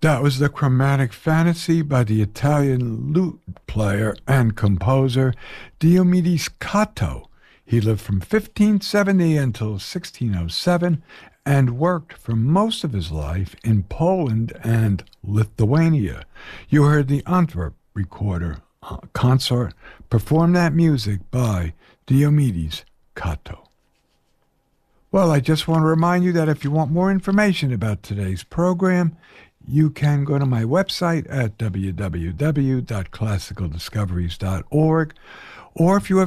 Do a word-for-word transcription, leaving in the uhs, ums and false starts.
That was the Chromatic Fantasy by the Italian lute player and composer Diomedes Cato. He lived from fifteen seventy until sixteen oh seven and worked for most of his life in Poland and Lithuania. You heard the Antwerp Recorder uh, Consort perform that music by Diomedes Cato. Well, I just want to remind you that if you want more information about today's program, you can go to my website at w w w dot classical discoveries dot org, or if you have